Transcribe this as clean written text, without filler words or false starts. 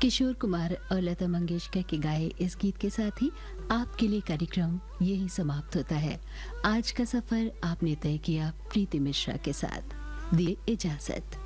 किशोर कुमार और लता मंगेशकर के गाए इस गीत के साथ ही आपके लिए कार्यक्रम यही समाप्त होता है। आज का सफर आपने तय किया प्रीति मिश्रा के साथ। दिए इजाजत।